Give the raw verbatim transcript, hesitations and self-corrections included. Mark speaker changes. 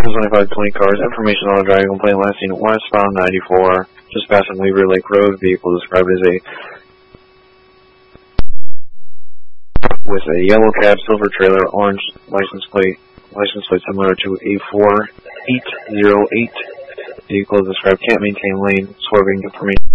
Speaker 1: twenty-five twenty cars. Information on a driving complaint last seen westbound ninety-four, just passing Weaver Lake Road. Vehicle described as a with a yellow cab, silver trailer, orange license plate, license plate similar to a four eight zero eight. Vehicle described can't maintain lane, swerving. Information